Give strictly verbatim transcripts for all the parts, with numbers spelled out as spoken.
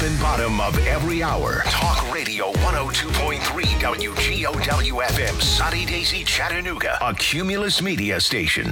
and bottom of every hour. Talk Radio one oh two point three W G O W F M, Sunny Daisy, Chattanooga, a Cumulus Media station.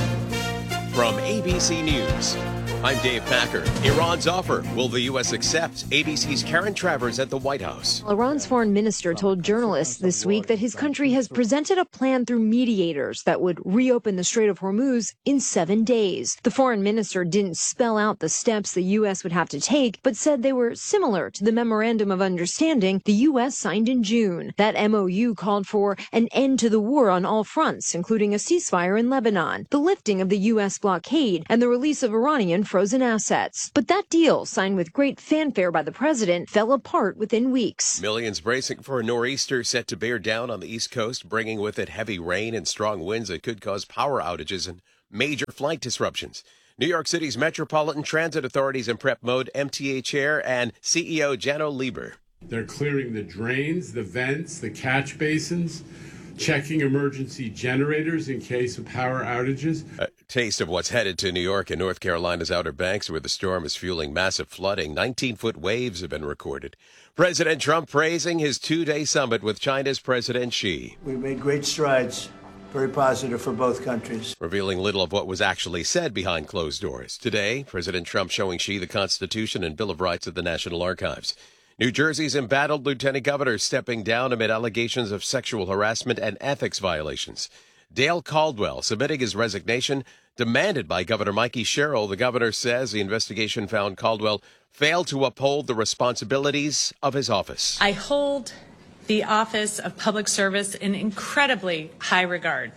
From A B C News, I'm Dave Packer. Iran's offer. Will the U S accept? A B C's Karen Travers at the White House. Iran's foreign minister told journalists this week that his country has presented a plan through mediators that would reopen the Strait of Hormuz in seven days. The foreign minister didn't spell out the steps the U S would have to take, but said they were similar to the Memorandum of Understanding the U S signed in June. That M O U called for an end to the war on all fronts, including a ceasefire in Lebanon, the lifting of the U S blockade, and the release of Iranian frozen assets. But that deal, signed with great fanfare by the president, fell apart within weeks. Millions bracing for a nor'easter set to bear down on the East Coast, bringing with it heavy rain and strong winds that could cause power outages and major flight disruptions. New York City's Metropolitan Transit Authority's in prep mode. M T A Chair and C E O Janno Lieber. They're clearing the drains, the vents, the catch basins, checking emergency generators in case of power outages. A taste of what's headed to New York and North Carolina's Outer Banks, where the storm is fueling massive flooding. nineteen-foot waves have been recorded. President Trump praising his two-day summit with China's President Xi. We made great strides, very positive for both countries. Revealing little of what was actually said behind closed doors. Today, President Trump showing Xi the Constitution and Bill of Rights of the National Archives. New Jersey's embattled lieutenant governor stepping down amid allegations of sexual harassment and ethics violations. Dale Caldwell submitting his resignation, demanded by Governor Mikey Sherrill. The governor says the investigation found Caldwell failed to uphold the responsibilities of his office. I hold the office of public service in incredibly high regard.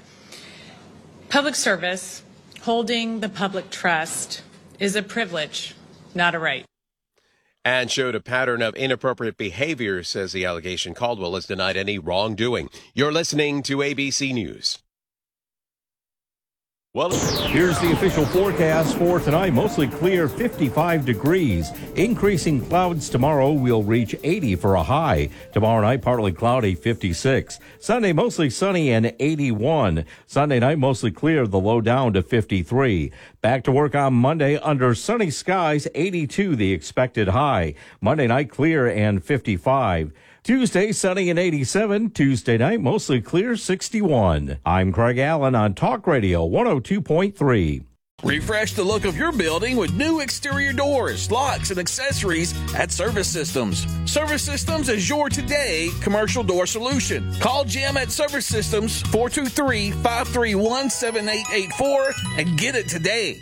Public service, holding the public trust, is a privilege, not a right. And showed a pattern of inappropriate behavior, says the allegation. Caldwell has denied any wrongdoing. You're listening to A B C News. Well, here's the official forecast for tonight. Mostly clear, fifty-five degrees. Increasing clouds tomorrow. We'll reach eighty for a high. Tomorrow night, partly cloudy, fifty-six. Sunday, mostly sunny and eighty-one. Sunday night, mostly clear, the low down to fifty-three. Back to work on Monday under sunny skies, eighty-two the expected high. Monday night, clear and fifty-five. Tuesday, sunny and eighty-seven. Tuesday night, mostly clear, sixty-one. I'm Craig Allen on Talk Radio one oh two point three. Refresh the look of your building with new exterior doors, locks, and accessories at Service Systems. Service Systems is your today commercial door solution. Call Jim at Service Systems, four two three, five three one, seven eight eight four, and get it today.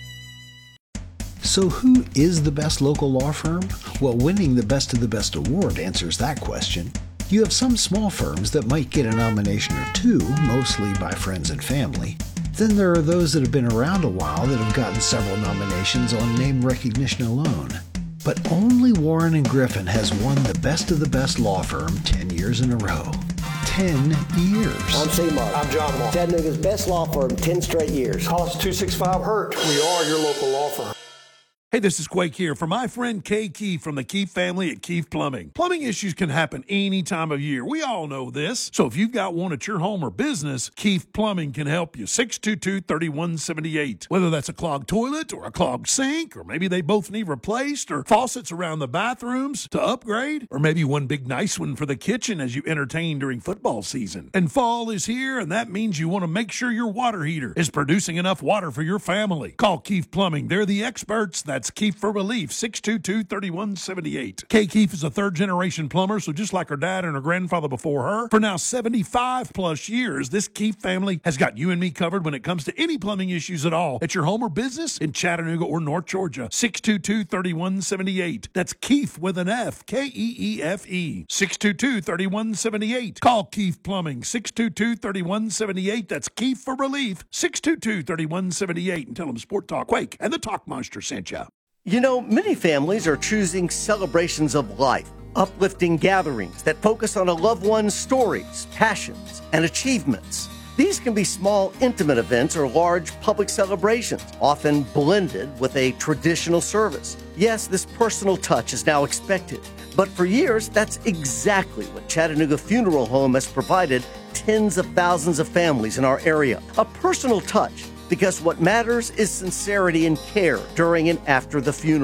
So who is the best local law firm? Well, winning the Best of the Best award answers that question. You have some small firms that might get a nomination or two, mostly by friends and family. Then there are those that have been around a while that have gotten several nominations on name recognition alone. But only Warren and Griffin has won the Best of the Best law firm ten years in a row. ten years. I'm C-Mark. I'm John Moore. Chattanooga's best law firm, ten straight years. Call us two six five hurt. We are your local law firm. Hey, this is Quake here for my friend Kay Keefe from the Keefe family at Keefe Plumbing. Plumbing issues can happen any time of year. We all know this. So if you've got one at your home or business, Keefe Plumbing can help you. six two two, three one seven eight. Whether that's a clogged toilet or a clogged sink, or maybe they both need replaced, or faucets around the bathrooms to upgrade, or maybe one big nice one for the kitchen as you entertain during football season. And fall is here, and that means you want to make sure your water heater is producing enough water for your family. Call Keefe Plumbing. They're the experts. That's Keefe for Relief, six two two, three one seven eight. Kay Keefe is a third-generation plumber, so just like her dad and her grandfather before her, for now seventy-five plus years, this Keefe family has got you and me covered when it comes to any plumbing issues at all at your home or business in Chattanooga or North Georgia. six two two, three one seven eight. That's Keefe with an F, K E E F E. six two two, three one seven eight. Call Keefe Plumbing, six two two, three one seven eight. That's Keefe for Relief, six two two, three one seven eight. And tell them Sport Talk Quake and the Talk Monster sent you. You know, many families are choosing celebrations of life, uplifting gatherings that focus on a loved one's stories, passions, and achievements. These can be small, intimate events or large public celebrations, often blended with a traditional service. Yes, this personal touch is now expected, but for years, that's exactly what Chattanooga Funeral Home has provided tens of thousands of families in our area. A personal touch, because what matters is sincerity and care during and after the funeral.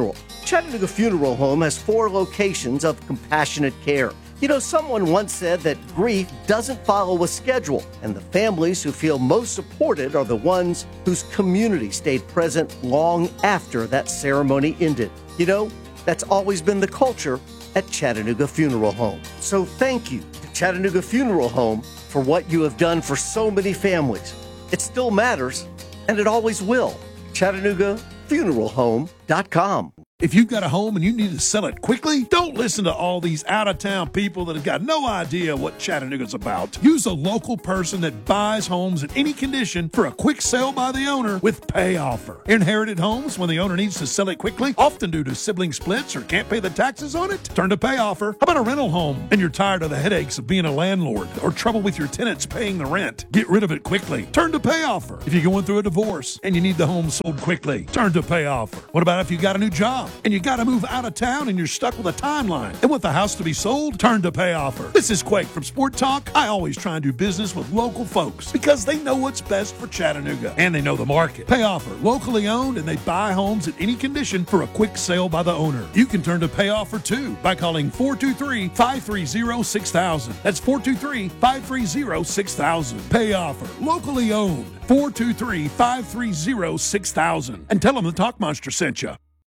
Chattanooga Funeral Home has four locations of compassionate care. You know, someone once said that grief doesn't follow a schedule, and the families who feel most supported are the ones whose community stayed present long after that ceremony ended. You know, that's always been the culture at Chattanooga Funeral Home. So thank you to Chattanooga Funeral Home for what you have done for so many families. It still matters, and it always will. Chattanooga Funeral Home dot com. If you've got a home and you need to sell it quickly, don't listen to all these out-of-town people that have got no idea what Chattanooga's about. Use a local person that buys homes in any condition for a quick sale by the owner with Pay Offer. Inherited homes, when the owner needs to sell it quickly, often due to sibling splits or can't pay the taxes on it, turn to Pay Offer. How about a rental home and you're tired of the headaches of being a landlord or trouble with your tenants paying the rent? Get rid of it quickly. Turn to Pay Offer. If you're going through a divorce and you need the home sold quickly, turn to Pay Offer. What about if you got a new job and you got to move out of town and you're stuck with a timeline and want the house to be sold? Turn to Pay Offer. This is Quake from Sport Talk. I always try and do business with local folks because they know what's best for Chattanooga and they know the market. Pay Offer, locally owned, and they buy homes in any condition for a quick sale by the owner. You can turn to Pay Offer too by calling four two three, five three zero, six thousand. That's four two three, five three zero, six thousand. Pay Offer, locally owned. four two three, five three zero, six thousand. And tell them the Talk Monster sent you.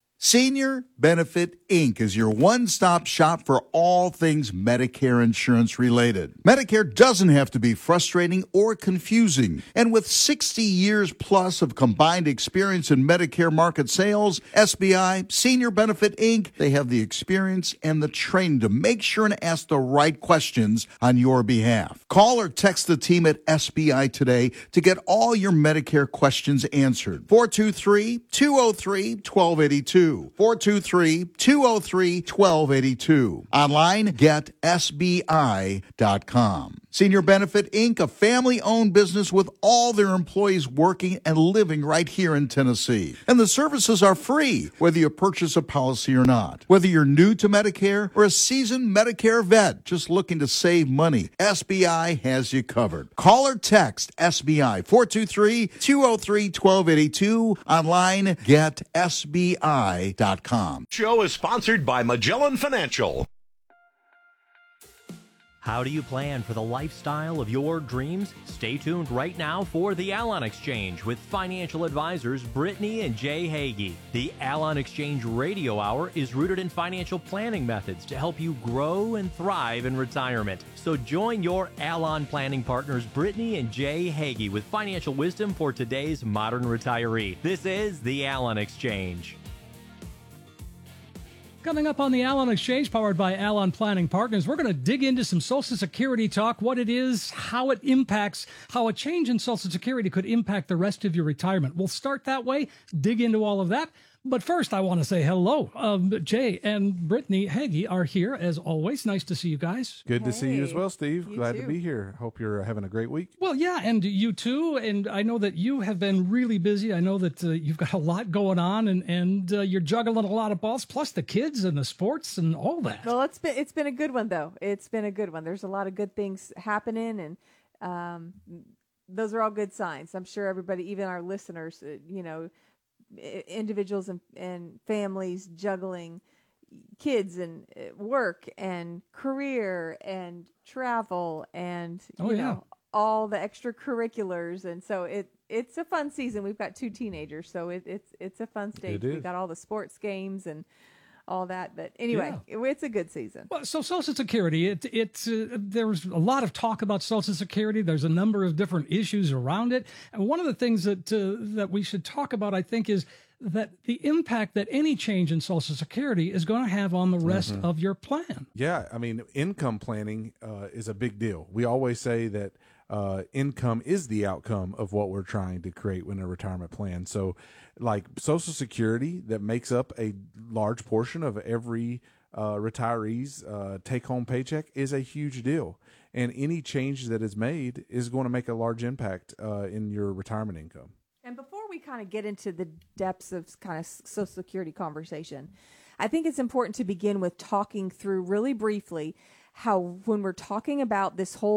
Senior Benefit Incorporated is your one-stop shop for all things Medicare insurance related. Medicare doesn't have to be frustrating or confusing. And with sixty years plus of combined experience in Medicare market sales, S B I, Senior Benefit Incorporated, they have the experience and the training to make sure and ask the right questions on your behalf. Call or text the team at S B I today to get all your Medicare questions answered. four two three, two oh three, one two eight two. four two three, two oh three, one two eight two. Online, get S B I dot com. Senior Benefit Incorporated, a family-owned business with all their employees working and living right here in Tennessee. And the services are free, whether you purchase a policy or not. Whether you're new to Medicare or a seasoned Medicare vet just looking to save money, S B I has you covered. Call or text S B I, four two three, two oh three, one two eight two. Online, get S B I dot com. Show is sponsored by Magellan Financial. How do you plan for the lifestyle of your dreams? Stay tuned right now for the Alon Exchange with financial advisors Brittany and Jay Hagee. The Alon Exchange Radio Hour is rooted in financial planning methods to help you grow and thrive in retirement. So join your Alon planning partners Brittany and Jay Hagee with financial wisdom for today's modern retiree. This is the Alon Exchange. Coming up on the Alon Exchange, powered by Alon Planning Partners, we're going to dig into some Social Security talk, what it is, how it impacts, how a change in Social Security could impact the rest of your retirement. We'll start that way, dig into all of that. But first, I want to say hello. Um, Jay and Brittany Hagee are here, as always. Nice to see you guys. Good hey. to see you as well, Steve. You Glad too. to be here. Hope you're having a great week. Well, yeah, and you too. And I know that you have been really busy. I know that uh, you've got a lot going on, and, and uh, you're juggling a lot of balls, plus the kids and the sports and all that. Well, it's been, it's been a good one, though. It's been a good one. There's a lot of good things happening, and um, those are all good signs. I'm sure everybody, even our listeners, uh, you know, individuals and, and families juggling kids and work and career and travel and you oh, yeah. know all the extracurriculars, and so it it's a fun season. We've got two teenagers, so it, it's it's a fun stage. We've got all the sports games and all that, but anyway, yeah. it, it's a good season. Well, so Social Security, it it uh, there's a lot of talk about Social Security. There's a number of different issues around it, and one of the things that uh, that we should talk about, I think, is that the impact that any change in Social Security is going to have on the rest mm-hmm. of your plan. Yeah, I mean, income planning uh, is a big deal. We always say that uh, income is the outcome of what we're trying to create in a retirement plan. So, like Social Security, that makes up a large portion of every uh, retiree's uh, take-home paycheck, is a huge deal. And any change that is made is going to make a large impact uh, in your retirement income. And before we kind of get into the depths of kind of Social Security conversation, I think it's important to begin with talking through really briefly how when we're talking about this whole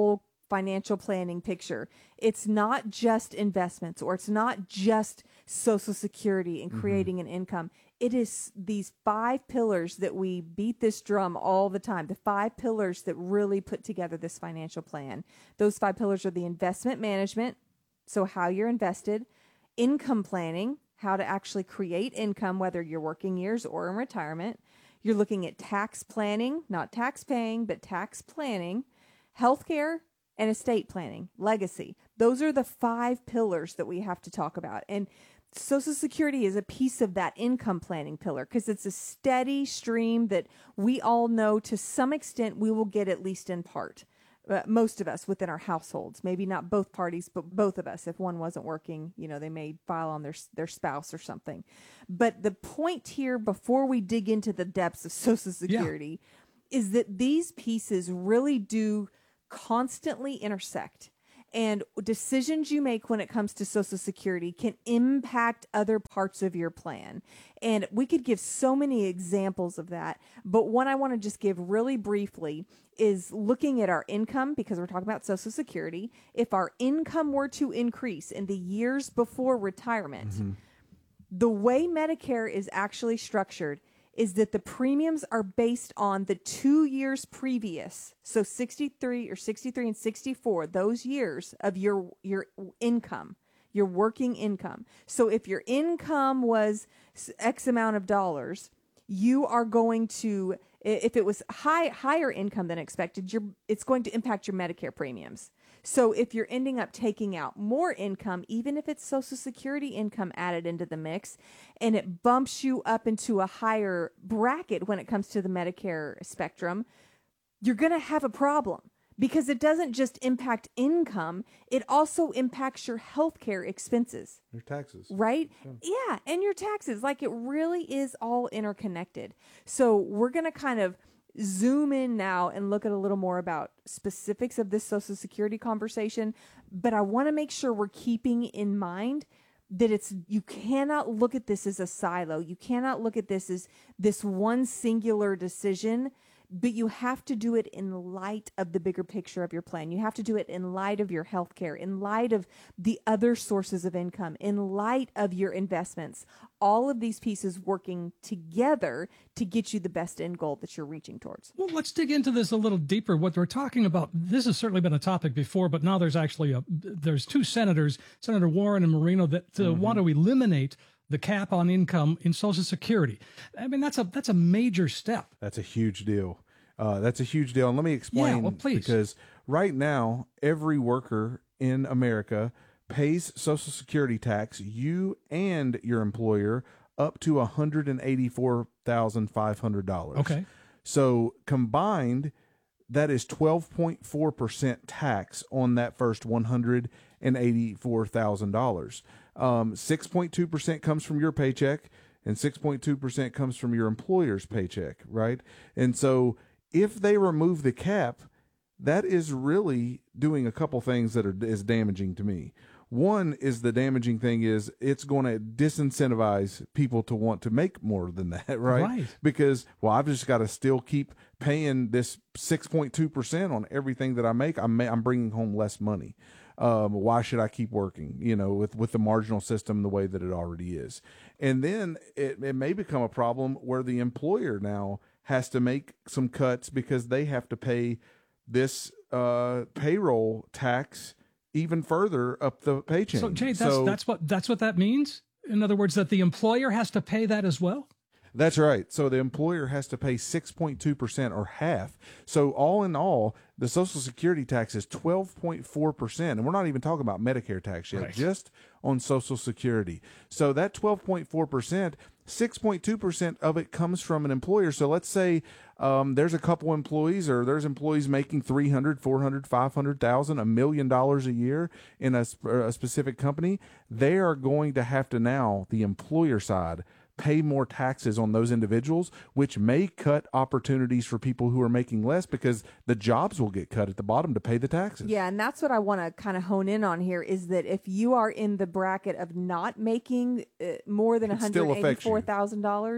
financial planning picture. It's not just investments, or it's not just Social Security and creating mm-hmm. an income. It is these five pillars that we beat this drum all the time, the five pillars that really put together this financial plan. Those five pillars are the investment management, so how you're invested, income planning, how to actually create income, whether you're working years or in retirement. You're looking at tax planning, not tax paying, but tax planning, healthcare, and estate planning, legacy. Those are the five pillars that we have to talk about. And Social Security is a piece of that income planning pillar because it's a steady stream that we all know to some extent we will get at least in part. Uh, most of us within our households, maybe not both parties, but both of us. If one wasn't working, you know, they may file on their their spouse or something. But the point here, before we dig into the depths of Social Security, yeah. is that these pieces really do constantly intersect. And decisions you make when it comes to Social Security can impact other parts of your plan. And we could give so many examples of that. But one I want to just give really briefly is looking at our income, because we're talking about Social Security. If our income were to increase in the years before retirement, mm-hmm. the way Medicare is actually structured is that the premiums are based on the two years previous. So sixty-three or sixty-three and sixty-four, those years of your your income, your working income. So if your income was X amount of dollars, you are going to, if it was high higher income than expected, you're, it's going to impact your Medicare premiums. So if you're ending up taking out more income, even if it's Social Security income added into the mix, and it bumps you up into a higher bracket when it comes to the Medicare spectrum, you're going to have a problem because it doesn't just impact income. It also impacts your healthcare expenses. Your taxes. Right? Yeah. yeah, and your taxes. Like, it really is all interconnected. So we're going to kind of zoom in now and look at a little more about specifics of this Social Security conversation, but I want to make sure we're keeping in mind that it's, you cannot look at this as a silo. You cannot look at this as this one singular decision, but you have to do it in light of the bigger picture of your plan. You have to do it in light of your health care, in light of the other sources of income, in light of your investments. All of these pieces working together to get you the best end goal that you're reaching towards. Well, let's dig into this a little deeper. What we're talking about, this has certainly been a topic before, but now there's actually a, there's two senators, Senator Warren and Marino, that uh, mm-hmm. want to eliminate the cap on income in Social Security. I mean, that's a that's a major step. That's a huge deal. Uh, that's a huge deal. And let me explain. Yeah, well, please. Because right now, every worker in America pays Social Security tax, you and your employer, up to one hundred eighty-four thousand five hundred dollars. Okay. So combined, that is twelve point four percent tax on that first one hundred eighty-four thousand dollars. Um, six point two percent comes from your paycheck, and six point two percent comes from your employer's paycheck, right? And so if they remove the cap, that is really doing a couple things that are is damaging to me. One is the damaging thing is it's going to disincentivize people to want to make more than that, right? Right. Because, well, I've just got to still keep paying this six point two percent on everything that I make. I'm, I'm bringing home less money. Um, why should I keep working, you know, with, with the marginal system the way that it already is? And then it, it may become a problem where the employer now has to make some cuts because they have to pay this uh, payroll tax even further up the pay chain. So, Jay, that's, so, that's what that's what that means? In other words, that the employer has to pay that as well? That's right. So the employer has to pay six point two percent or half. So all in all, the Social Security tax is twelve point four percent. And we're not even talking about Medicare tax yet, right. just on Social Security. So that twelve point four percent, six point two percent of it comes from an employer. So let's say um, there's a couple employees or there's employees making three hundred, four hundred, five hundred thousand, a million dollars a year in a, a specific company. They are going to have to now, the employer side, pay more taxes on those individuals, which may cut opportunities for people who are making less because the jobs will get cut at the bottom to pay the taxes. Yeah, and that's what I want to kind of hone in on here is that if you are in the bracket of not making uh, more than one hundred eighty-four thousand dollars,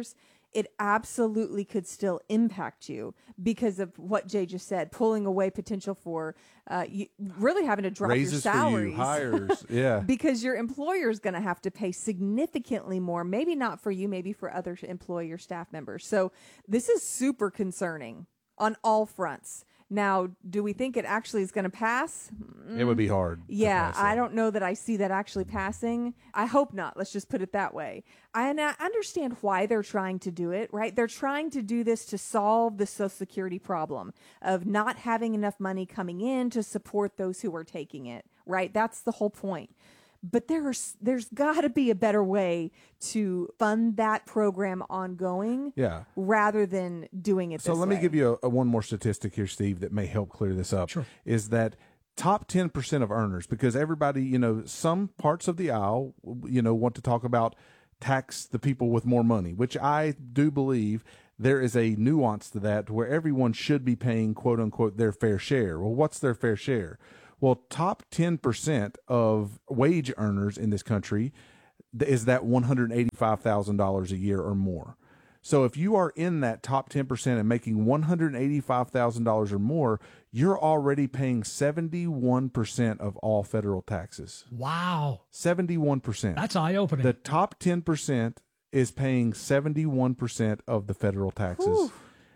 it absolutely could still impact you because of what Jay just said, pulling away potential for uh, you really having to drop Raises your salaries. for you, hires, yeah. Because your employer is going to have to pay significantly more, maybe not for you, maybe for other employee or staff members. So this is super concerning on all fronts. Now, do we think it actually is going to pass? It would be hard. Yeah, I don't know that I see that actually passing. I hope not. Let's just put it that way. I, and I understand why they're trying to do it, right? They're trying to do this to solve the Social Security problem of not having enough money coming in to support those who are taking it, right? That's the whole point. But there's there's got to be a better way to fund that program ongoing, yeah, rather than doing it. So this let way. me give you a, a one more statistic here, Steve, that may help clear this up. Sure. Is that top ten percent of earners, because everybody, you know, some parts of the aisle, you know, want to talk about tax the people with more money, which I do believe there is a nuance to that where everyone should be paying, quote unquote, their fair share. Well, what's their fair share? Well, top ten percent of wage earners in this country is that one hundred eighty-five thousand dollars a year or more. So if you are in that top ten percent and making one hundred eighty-five thousand dollars or more, you're already paying seventy-one percent of all federal taxes. Wow. seventy-one percent. That's eye-opening. The top ten percent is paying seventy-one percent of the federal taxes. Whew.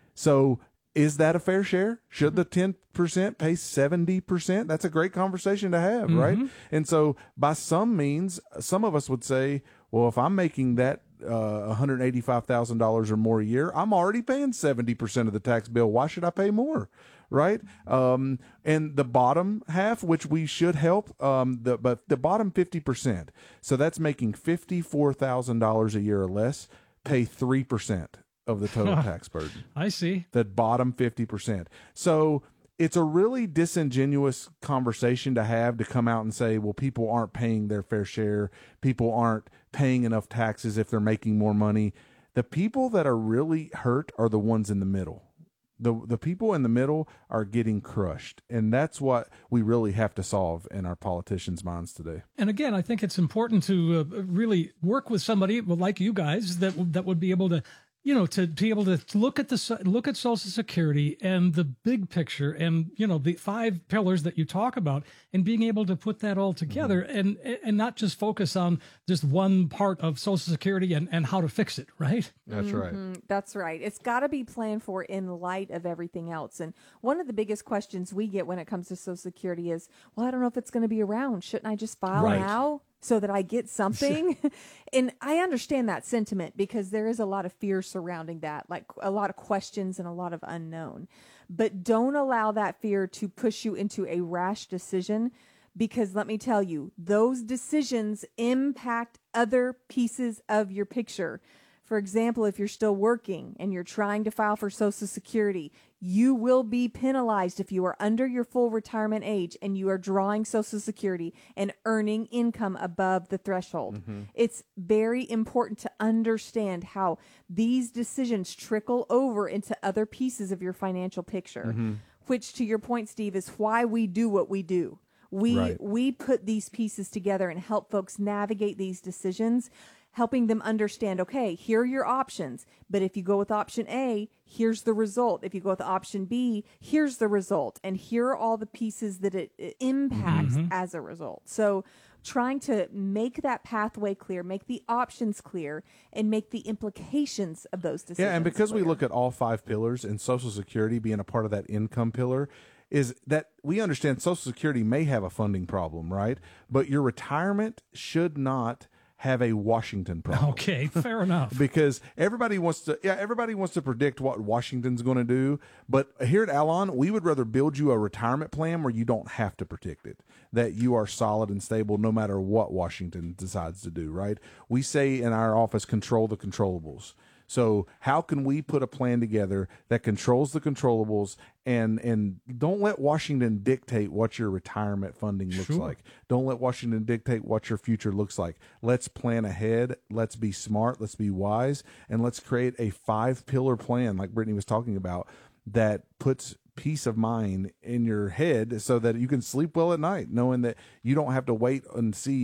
So is that a fair share? Should the ten percent pay seventy percent? That's a great conversation to have, mm-hmm. right? And so by some means, some of us would say, well, if I'm making that uh, one hundred eighty-five thousand dollars or more a year, I'm already paying seventy percent of the tax bill. Why should I pay more? Right? Um, and the bottom half, which we should help, um, the, but the bottom fifty percent, so that's making fifty-four thousand dollars a year or less, pay three percent of the total tax burden. I see. The bottom fifty percent. So it's a really disingenuous conversation to have, to come out and say, well, people aren't paying their fair share. People aren't paying enough taxes if they're making more money. The people that are really hurt are the ones in the middle. The the people in the middle are getting crushed. And that's what we really have to solve in our politicians' minds today. And again, I think it's important to uh, really work with somebody like you guys that that would be able to, you know, to be able to look at the look at Social Security and the big picture, and you know the five pillars that you talk about, and being able to put that all together, mm-hmm. and and not just focus on just one part of Social Security and, and how to fix it. Right. That's mm-hmm. right. That's right. It's got to be planned for in light of everything else. And one of the biggest questions we get when it comes to Social Security is, well, I don't know if it's going to be around. Shouldn't I just file right. now so that I get something? And I understand that sentiment because there is a lot of fear surrounding that, like a lot of questions and a lot of unknown. But don't allow that fear to push you into a rash decision, because let me tell you, those decisions impact other pieces of your picture. For example, if you're still working and you're trying to file for Social Security, you will be penalized if you are under your full retirement age and you are drawing Social Security and earning income above the threshold. Mm-hmm. It's very important to understand how these decisions trickle over into other pieces of your financial picture, mm-hmm. which, to your point, Steve, is why we do what we do. We right. we put these pieces together and help folks navigate these decisions, helping them understand, okay, here are your options. But if you go with option A, here's the result. If you go with option B, here's the result. And here are all the pieces that it, it impacts mm-hmm. as a result. So trying to make that pathway clear, make the options clear, and make the implications of those decisions Yeah, and because clear. we look at all five pillars and Social Security being a part of that income pillar, is that we understand Social Security may have a funding problem, right? But your retirement should not have a Washington problem. Okay, fair enough. Because everybody wants to, yeah, everybody wants to predict what Washington's going to do. But here at Alon, we would rather build you a retirement plan where you don't have to predict it, that you are solid and stable no matter what Washington decides to do, right? We say in our office, control the controllables. So how can we put a plan together that controls the controllables and and don't let Washington dictate what your retirement funding looks Sure. like. Don't let Washington dictate what your future looks like. Let's plan ahead. Let's be smart. Let's be wise. And let's create a five-pillar plan, like Brittany was talking about, that puts peace of mind in your head so that you can sleep well at night, knowing that you don't have to wait and see and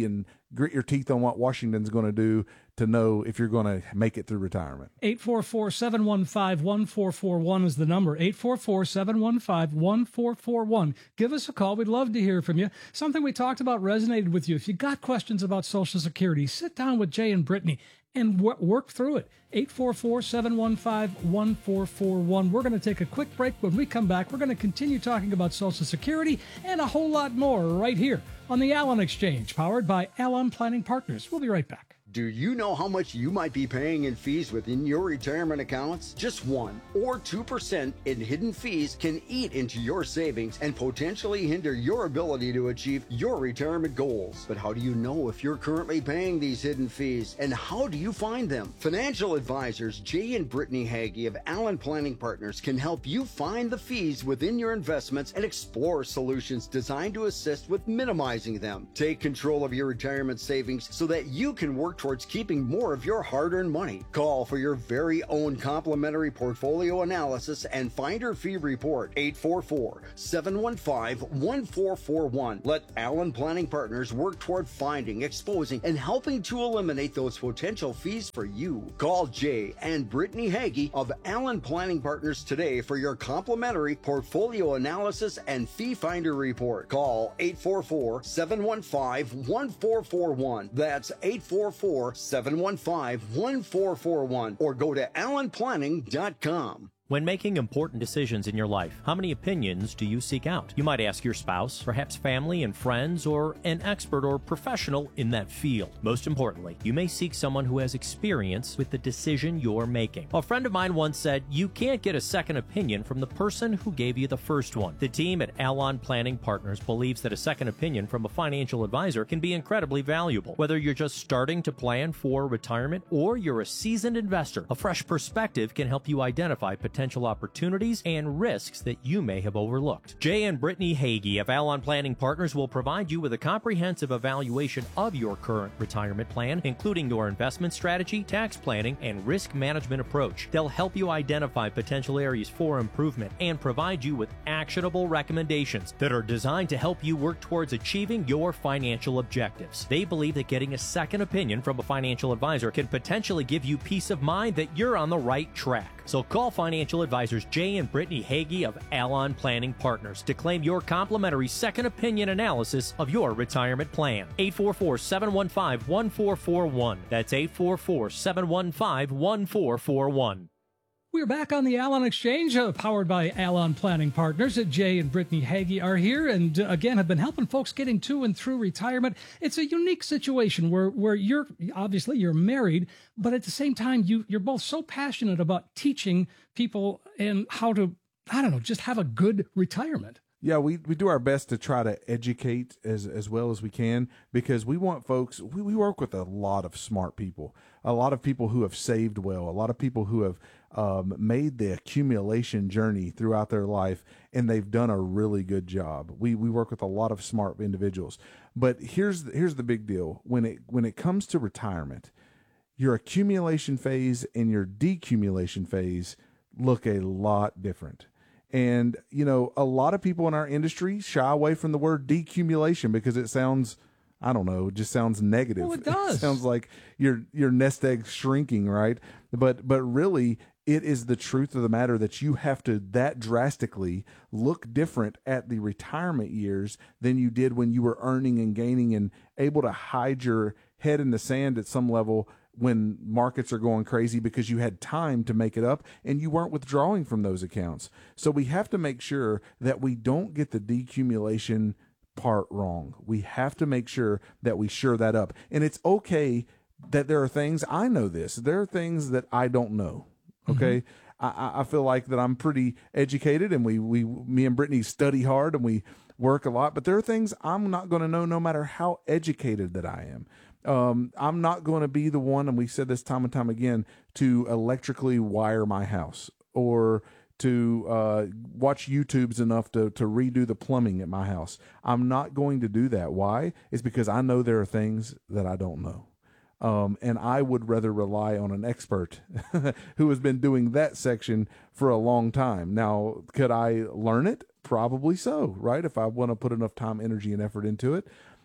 grit your teeth on what Washington's going to do to know if you're going to make it through retirement. eight four four, seven one five, one four four one is the number. eight four four, seven one five, one four four one. Give us a call. We'd love to hear from you. Something we talked about resonated with you. If you got questions about Social Security, sit down with Jay and Brittany and w- work through it. eight four four, seven one five, one four four one. We're going to take a quick break. When we come back, we're going to continue talking about Social Security and a whole lot more right here on the Allen Exchange, powered by Allen Planning Partners. We'll be right back. Do you know how much you might be paying in fees within your retirement accounts? Just one or two percent in hidden fees can eat into your savings and potentially hinder your ability to achieve your retirement goals. But how do you know if you're currently paying these hidden fees, and how do you find them? Financial advisors Jay and Brittany Hagee of Allen Planning Partners can help you find the fees within your investments and explore solutions designed to assist with minimizing them. Take control of your retirement savings so that you can work towards keeping more of your hard-earned money. Call for your very own complimentary portfolio analysis and finder fee report. eight four four, seven one five, one four four one. Let Allen Planning Partners work toward finding, exposing, and helping to eliminate those potential fees for you. Call Jay and Brittany Hagee of Allen Planning Partners today for your complimentary portfolio analysis and fee finder report. Call eight four four, seven one five, one four four one. That's eight four four, seven one five, one four four one, or go to allen planning dot com. When making important decisions in your life, how many opinions do you seek out? You might ask your spouse, perhaps family and friends, or an expert or professional in that field. Most importantly, you may seek someone who has experience with the decision you're making. A friend of mine once said, you can't get a second opinion from the person who gave you the first one. The team at Allen Planning Partners believes that a second opinion from a financial advisor can be incredibly valuable. Whether you're just starting to plan for retirement or you're a seasoned investor, a fresh perspective can help you identify potential potential opportunities and risks that you may have overlooked. Jay and Brittany Hagee of Allen Planning Partners will provide you with a comprehensive evaluation of your current retirement plan, including your investment strategy, tax planning, and risk management approach. They'll help you identify potential areas for improvement and provide you with actionable recommendations that are designed to help you work towards achieving your financial objectives. They believe that getting a second opinion from a financial advisor can potentially give you peace of mind that you're on the right track. So call financial advisors Jay and Brittany Hagee of Allen Planning Partners to claim your complimentary second opinion analysis of your retirement plan. eight four four, seven one five, one four four one. That's eight four four, seven one five, one four four one. We're back on the Allen Exchange, uh, powered by Allen Planning Partners. Uh, Jay and Brittany Hagee are here and, uh, again, have been helping folks getting to and through retirement. It's a unique situation where, where you're, obviously, you're married, but at the same time, you, you're both so passionate about teaching people and how to, I don't know, just have a good retirement. Yeah, we, we do our best to try to educate as, as well as we can, because we want folks, we, we work with a lot of smart people, a lot of people who have saved well, a lot of people who have um, made the accumulation journey throughout their life, and they've done a really good job. We we work with a lot of smart individuals. But here's the, here's the big deal. When it when it comes to retirement, your accumulation phase and your decumulation phase look a lot different. And, you know, a lot of people in our industry shy away from the word decumulation because it sounds, I don't know, it just sounds negative. Well, it does. It sounds like your your nest egg shrinking, right? But but really, it is the truth of the matter that you have to that drastically look different at the retirement years than you did when you were earning and gaining and able to hide your head in the sand at some level when markets are going crazy because you had time to make it up and you weren't withdrawing from those accounts. So we have to make sure that we don't get the decumulation part wrong. We have to make sure that we shore that up. And it's okay that there are things, I know this, there are things that I don't know. Okay. Mm-hmm. I, I feel like that I'm pretty educated, and we, we, me and Brittany study hard and we work a lot, but there are things I'm not going to know no matter how educated that I am. Um, I'm not going to be the one, and we said this time and time again, to electrically wire my house or to uh, watch YouTubes enough to, to redo the plumbing at my house. I'm not going to do that. Why? It's because I know there are things that I don't know. Um, and I would rather rely on an expert who has been doing that section for a long time. Now, could I learn it? Probably so, right? If I want to put enough time, energy, and effort into it.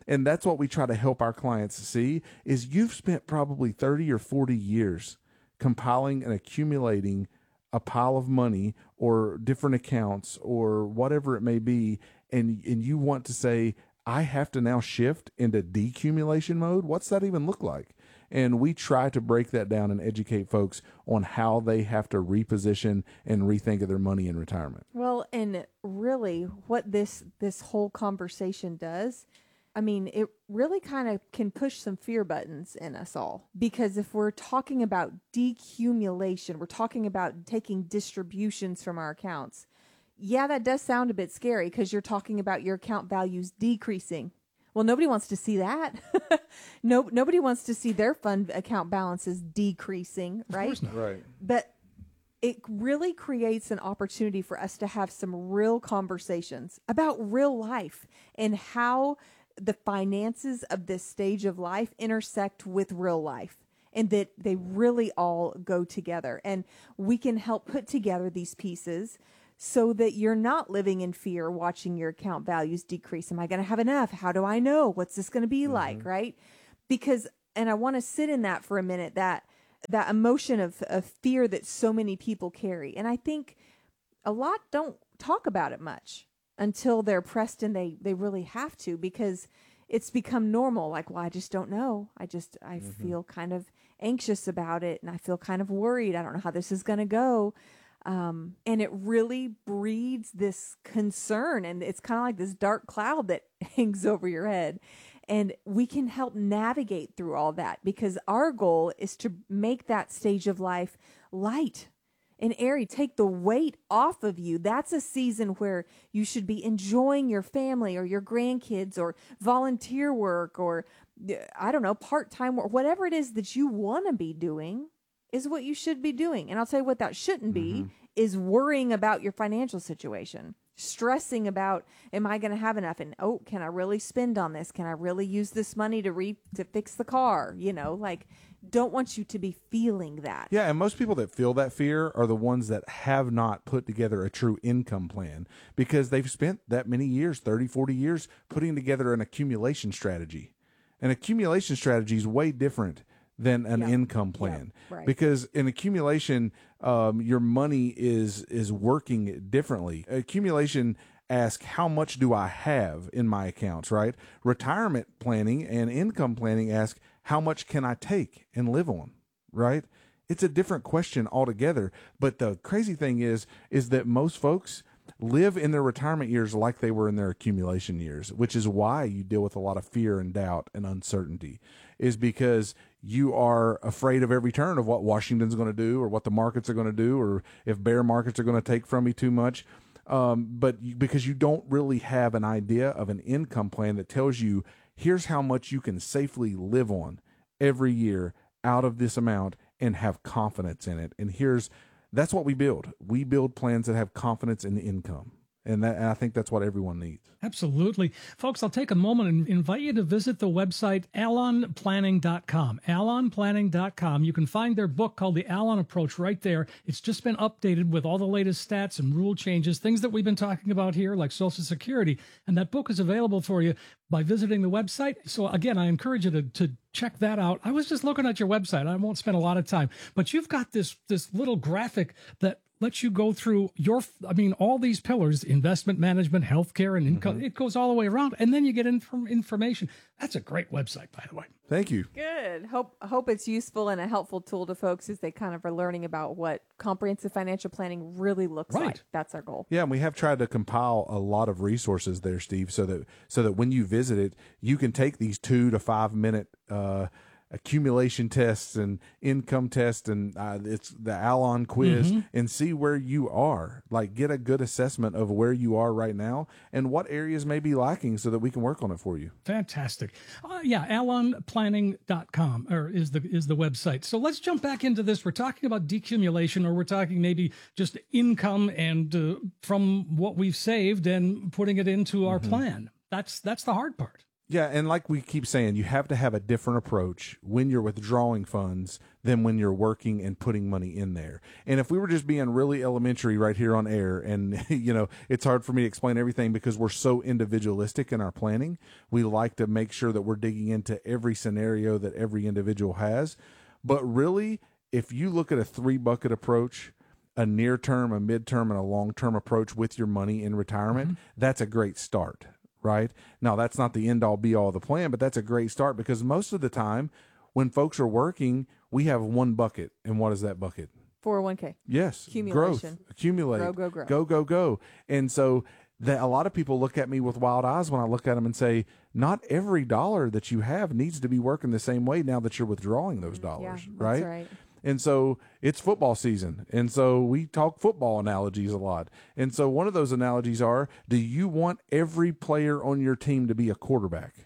And that's what we try to help our clients see is you've spent probably thirty or forty years compiling and accumulating a pile of money or different accounts or whatever it may be. And, and you want to say, I have to now shift into decumulation mode. What's that even look like? And we try to break that down and educate folks on how they have to reposition and rethink of their money in retirement. Well, and really what this this whole conversation does, I mean, it really kind of can push some fear buttons in us all. Because if we're talking about decumulation, we're talking about taking distributions from our accounts. Yeah, that does sound a bit scary because you're talking about your account values decreasing. Well, nobody wants to see that. no, nobody wants to see their fund account balances decreasing, right? Of course not. Right. But it really creates an opportunity for us to have some real conversations about real life and how the finances of this stage of life intersect with real life, and that they really all go together. And we can help put together these pieces so that you're not living in fear watching your account values decrease. Am I going to have enough? How do I know? What's this going to be mm-hmm. like, right? Because, and I want to sit in that for a minute, that that emotion of, of fear that so many people carry. And I think a lot don't talk about it much until they're pressed and they, they really have to, because it's become normal. Like, well, I just don't know. I just, I mm-hmm. feel kind of anxious about it, and I feel kind of worried. I don't know how this is going to go. Um, and it really breeds this concern, and it's kind of like this dark cloud that hangs over your head. And we can help navigate through all that, because our goal is to make that stage of life light and airy, take the weight off of you. That's a season where you should be enjoying your family or your grandkids or volunteer work or, I don't know, part-time work, whatever it is that you want to be doing is what you should be doing. And I'll tell you what that shouldn't be mm-hmm. is worrying about your financial situation, stressing about, am I going to have enough? And, oh, can I really spend on this? Can I really use this money to re to fix the car? You know, like, don't want you to be feeling that. Yeah, and most people that feel that fear are the ones that have not put together a true income plan, because they've spent that many years, thirty, forty years, putting together an accumulation strategy. An accumulation strategy is way different than an yep. income plan, yep. right. because in accumulation, um, your money is is working differently. Accumulation asks, how much do I have in my accounts, right? Retirement planning and income planning ask, how much can I take and live on, right? It's a different question altogether. But the crazy thing is, is that most folks live in their retirement years like they were in their accumulation years, which is why you deal with a lot of fear and doubt and uncertainty, is because you are afraid of every turn of what Washington's going to do or what the markets are going to do, or if bear markets are going to take from you too much. Um, but you, because you don't really have an idea of an income plan that tells you, here's how much you can safely live on every year out of this amount and have confidence in it. And here's, that's what we build. We build plans that have confidence in the income. And, that, and I think that's what everyone needs. Absolutely. Folks, I'll take a moment and invite you to visit the website allon planning dot com. allon planning dot com. You can find their book called The Allon Approach right there. It's just been updated with all the latest stats and rule changes, things that we've been talking about here, like Social Security. And that book is available for you by visiting the website. So again, I encourage you to, to check that out. I was just looking at your website. I won't spend a lot of time, but you've got this, this little graphic that lets you go through your, I mean, all these pillars, investment management, healthcare, and income. Mm-hmm. It goes all the way around. And then you get inf- information. That's a great website, by the way. Thank you. Good. Hope hope it's useful and a helpful tool to folks as they kind of are learning about what comprehensive financial planning really looks right. like. That's our goal. Yeah, and we have tried to compile a lot of resources there, Steve, so that so that when you visit it, you can take these two to five minute uh accumulation tests and income tests, and uh, it's the Allon quiz, mm-hmm. and see where you are. Like, get a good assessment of where you are right now and what areas may be lacking so that we can work on it for you. Fantastic. Uh, yeah, allon planning dot com or is the is the website. So let's jump back into this. We're talking about decumulation, or we're talking maybe just income and uh, from what we've saved and putting it into our mm-hmm. plan. That's that's the hard part. Yeah, and like we keep saying, you have to have a different approach when you're withdrawing funds than when you're working and putting money in there. And if we were just being really elementary right here on air, and, you know, it's hard for me to explain everything because we're so individualistic in our planning. We like to make sure that we're digging into every scenario that every individual has. But really, if you look at a three-bucket approach, a near-term, a mid-term, and a long-term approach with your money in retirement, mm-hmm. that's a great start. Right? Now, that's not the end-all, be-all of the plan, but that's a great start because most of the time when folks are working, we have one bucket. And what is that bucket? four oh one k. Yes. Accumulation. Growth. Accumulate. Grow, grow, grow. Go, go, go. And so that a lot of people look at me with wild eyes when I look at them and say, not every dollar that you have needs to be working the same way now that you're withdrawing those dollars. Yeah, right? That's right. And so it's football season. And so we talk football analogies a lot. And so one of those analogies are, do you want every player on your team to be a quarterback?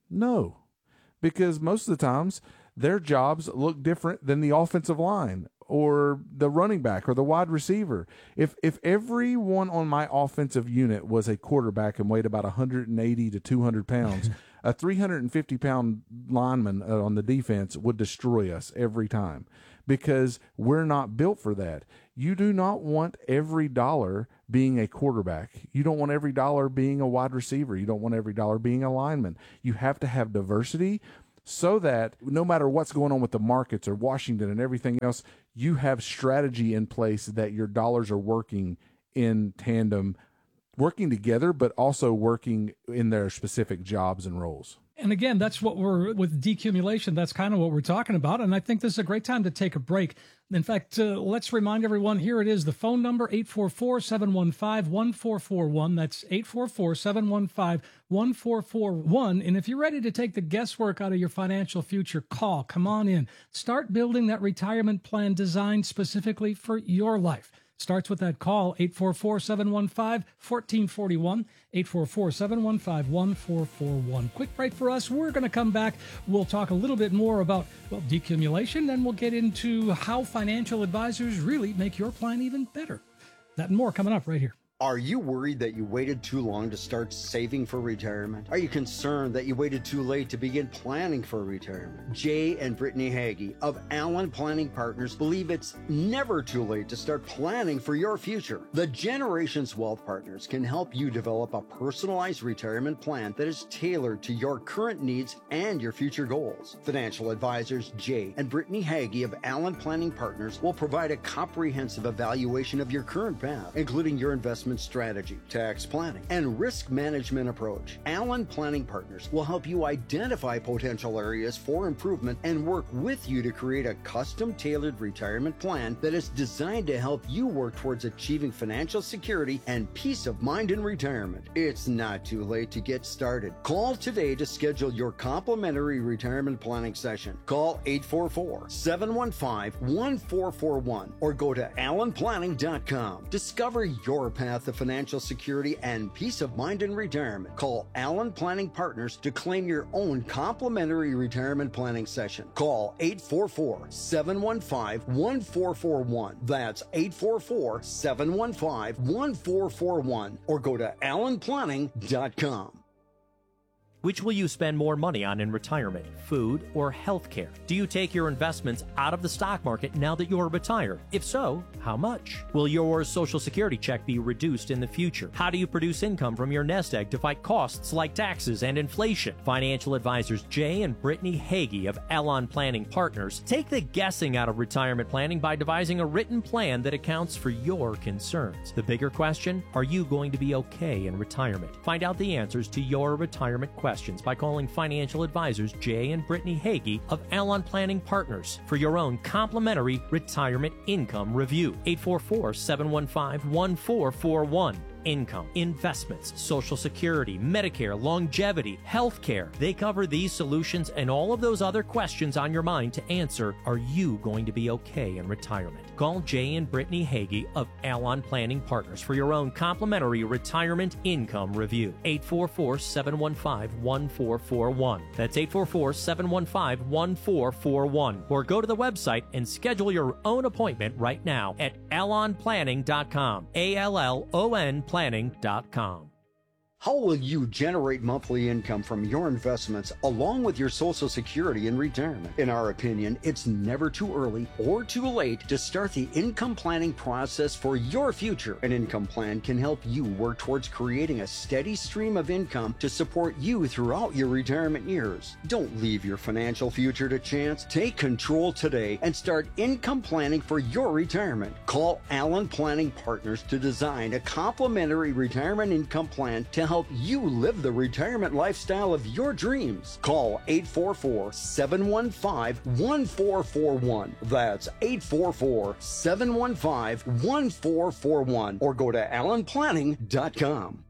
No, because most of the times their jobs look different than the offensive line or the running back or the wide receiver. If if everyone on my offensive unit was a quarterback and weighed about one hundred eighty to two hundred pounds, a three hundred fifty pound lineman uh, on the defense would destroy us every time because we're not built for that. You do not want every dollar being a quarterback. You don't want every dollar being a wide receiver. You don't want every dollar being a lineman. You have to have diversity so that no matter what's going on with the markets or Washington and everything else, you have strategy in place that your dollars are working in tandem, working together, but also working in their specific jobs and roles. And again, that's what we're with decumulation. That's kind of what we're talking about. And I think this is a great time to take a break. In fact, uh, let's remind everyone, here it is, the phone number, eight four four, seven one five, one four four one. That's eight four four, seven one five, one four four one. And if you're ready to take the guesswork out of your financial future, call, come on in. Start building that retirement plan designed specifically for your life. Starts with that call, eight four four, seven one five, one four four one, eight four four, seven one five, one four four one. Quick break for us. We're going to come back. We'll talk a little bit more about, well, decumulation, then we'll get into how financial advisors really make your plan even better. That and more coming up right here. Are you worried that you waited too long to start saving for retirement? Are you concerned that you waited too late to begin planning for retirement? Jay and Brittany Hagee of Allen Planning Partners believe it's never too late to start planning for your future. The Generations Wealth Partners can help you develop a personalized retirement plan that is tailored to your current needs and your future goals. Financial advisors Jay and Brittany Hagee of Allen Planning Partners will provide a comprehensive evaluation of your current path, including your investment strategy, tax planning, and risk management approach. Allen Planning Partners will help you identify potential areas for improvement and work with you to create a custom-tailored retirement plan that is designed to help you work towards achieving financial security and peace of mind in retirement. It's not too late to get started. Call today to schedule your complimentary retirement planning session. Call eight four four, seven one five, one four four one or go to allen planning dot com. Discover your path to financial security and peace of mind in retirement. Call Allen Planning Partners to claim your own complimentary retirement planning session. Call eight four four, seven one five, one four four one. That's eight four four, seven one five, one four four one or go to allen planning dot com. Which will you spend more money on in retirement, food or health care? Do you take your investments out of the stock market now that you're retired? If so, how much? Will your Social Security check be reduced in the future? How do you produce income from your nest egg to fight costs like taxes and inflation? Financial advisors Jay and Brittany Hagee of Allen Planning Partners take the guessing out of retirement planning by devising a written plan that accounts for your concerns. The bigger question, are you going to be okay in retirement? Find out the answers to your retirement questions. Questions by calling financial advisors Jay and Brittany Hagee of Allen Planning Partners for your own complimentary retirement income review. eight four four, seven one five, one four four one. Income, investments, Social Security, Medicare, longevity, health care. They cover these solutions and all of those other questions on your mind to answer, are you going to be okay in retirement? Call Jay and Brittany Hagee of Allen Planning Partners for your own complimentary retirement income review. eight four four, seven one five, one four four one. That's eight four four, seven one five, one four four one. Or go to the website and schedule your own appointment right now at allen planning dot com. A L L O N planning dot com. How will you generate monthly income from your investments along with your Social Security in retirement? In our opinion, it's never too early or too late to start the income planning process for your future. An income plan can help you work towards creating a steady stream of income to support you throughout your retirement years. Don't leave your financial future to chance. Take control today and start income planning for your retirement. Call Allen Planning Partners to design a complimentary retirement income plan to help you live the retirement lifestyle of your dreams. Call eight four four, seven one five, one four four one. That's eight four four, seven one five, one four four one or go to allen planning dot com.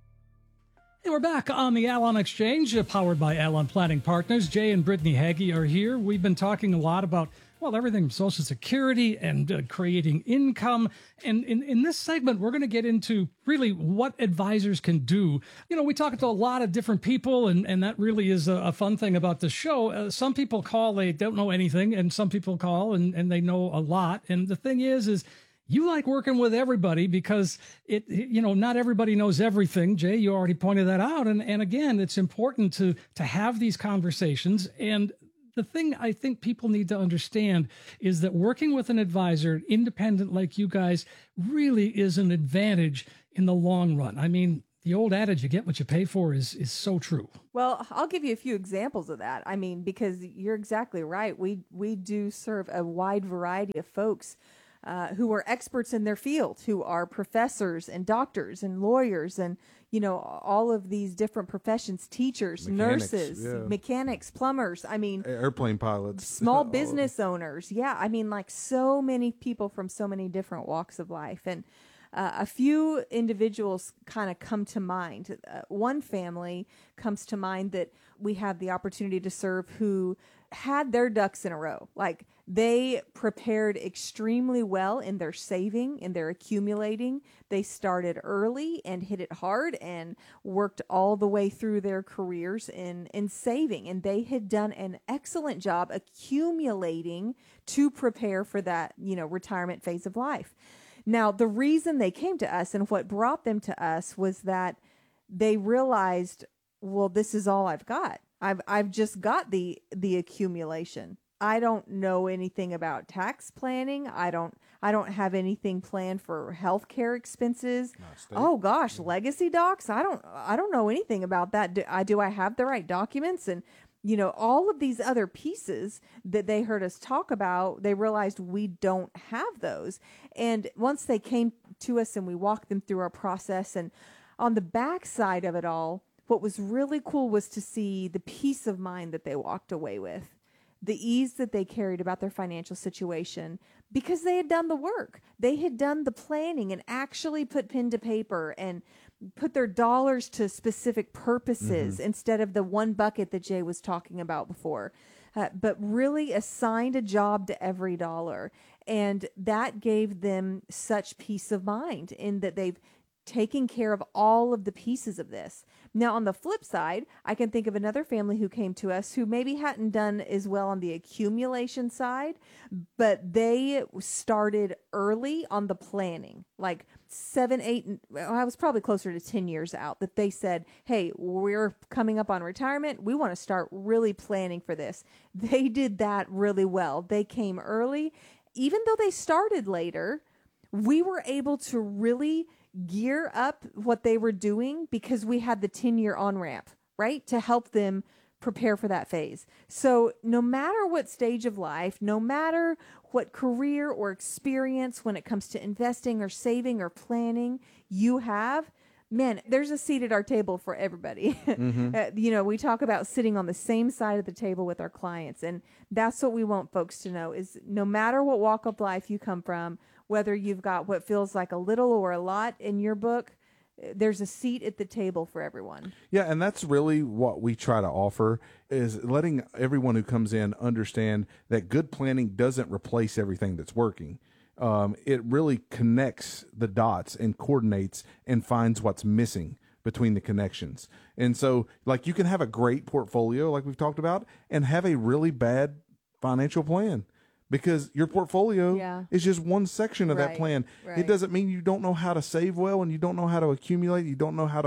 Hey, we're back on the Allen Exchange, uh, powered by Allen Planning Partners. Jay and Brittany Hagee are here. We've been talking a lot about, well, everything from Social Security and uh, creating income. And in, in this segment, we're going to get into really what advisors can do. You know, we talk to a lot of different people, and, and that really is a, a fun thing about the show. Uh, some people call, they don't know anything, and some people call and, and they know a lot. And the thing is, is you like working with everybody because it, you know, not everybody knows everything. Jay, you already pointed that out. And, and again, it's important to, to have these conversations. And the thing I think people need to understand is that working with an advisor, independent like you guys, really is an advantage in the long run. I mean, the old adage, you get what you pay for, is is so true. Well, I'll give you a few examples of that. I mean, because you're exactly right. We, we do serve a wide variety of folks Uh, who are experts in their field, who are professors and doctors and lawyers and, you know, all of these different professions, teachers, Mechanics, nurses, yeah. mechanics, plumbers. I mean, airplane pilots, small business owners. Yeah. I mean, like so many people from so many different walks of life. And uh, a few individuals kind of come to mind. Uh, one family comes to mind that we have the opportunity to serve who had their ducks in a row. Like they prepared extremely well in their saving, in their accumulating. They started early and hit it hard and worked all the way through their careers in, in saving. And they had done an excellent job accumulating to prepare for that, you know, retirement phase of life. Now, the reason they came to us and what brought them to us was that they realized, well, this is all I've got. I've I've just got the the accumulation. I don't know anything about tax planning. I don't I don't have anything planned for healthcare expenses. Oh gosh, legacy docs. I don't I don't know anything about that. Do I do I have the right documents? And you know, all of these other pieces that they heard us talk about, they realized we don't have those. And once they came to us and we walked them through our process, and on the back side of it all, what was really cool was to see the peace of mind that they walked away with, the ease that they carried about their financial situation, because they had done the work. They had done the planning and actually put pen to paper and put their dollars to specific purposes mm-hmm. instead of the one bucket that Jay was talking about before, uh, but really assigned a job to every dollar. And that gave them such peace of mind in that they've taking care of all of the pieces of this. Now, on the flip side, I can think of another family who came to us who maybe hadn't done as well on the accumulation side, but they started early on the planning, like seven, eight, well, I was probably closer to ten years out, that they said, hey, we're coming up on retirement. We want to start really planning for this. They did that really well. They came early. Even though they started later, we were able to really gear up what they were doing because we had the ten-year on-ramp, right, to help them prepare for that phase. So no matter what stage of life, no matter what career or experience when it comes to investing or saving or planning you have, man, there's a seat at our table for everybody. Mm-hmm. uh, you know, we talk about sitting on the same side of the table with our clients, and that's what we want folks to know is no matter what walk of life you come from, whether you've got what feels like a little or a lot in your book, there's a seat at the table for everyone. Yeah, and that's really what we try to offer is letting everyone who comes in understand that good planning doesn't replace everything that's working. Um, it really connects the dots and coordinates and finds what's missing between the connections. And so, like, you can have a great portfolio, like we've talked about, and have a really bad financial plan. Because your portfolio yeah. is just one section of right, that plan. Right. It doesn't mean you don't know how to save well and you don't know how to accumulate. You don't know how to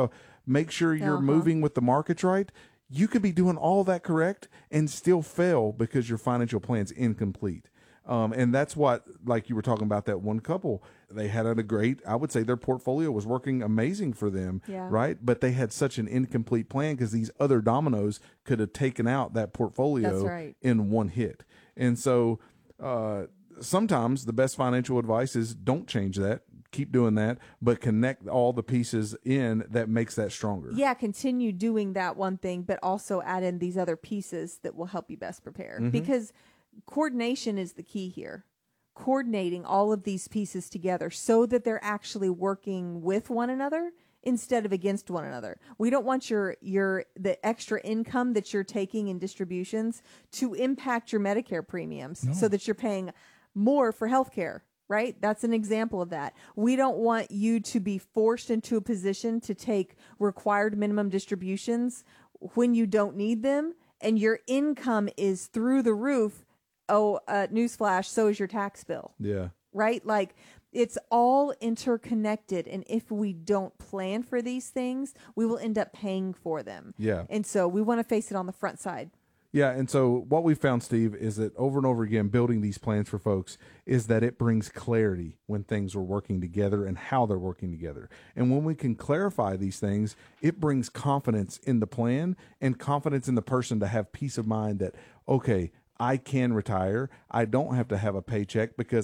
make sure you're Uh-huh. moving with the markets right. You could be doing all that correct and still fail because your financial plan's incomplete. Um, and that's what, like you were talking about, that one couple, they had a great, I would say their portfolio was working amazing for them, Yeah. right? But they had such an incomplete plan because these other dominoes could have taken out that portfolio That's right. in one hit. And so uh, sometimes the best financial advice is don't change that. Keep doing that, but connect all the pieces in that makes that stronger. Yeah, continue doing that one thing, but also add in these other pieces that will help you best prepare. Mhm. Because coordination is the key here. Coordinating all of these pieces together so that they're actually working with one another instead of against one another. We don't want your your the extra income that you're taking in distributions to impact your Medicare premiums No. so that you're paying more for health care. Right? That's an example of that. We don't want you to be forced into a position to take required minimum distributions when you don't need them and your income is through the roof. Oh, uh, newsflash, so is your tax bill. Yeah. Right? Like it's all interconnected. And if we don't plan for these things, we will end up paying for them. Yeah. And so we want to face it on the front side. Yeah, and so what we found, Steve, is that over and over again, building these plans for folks is that it brings clarity when things are working together and how they're working together. And when we can clarify these things, it brings confidence in the plan and confidence in the person to have peace of mind that, okay, I can retire. I don't have to have a paycheck because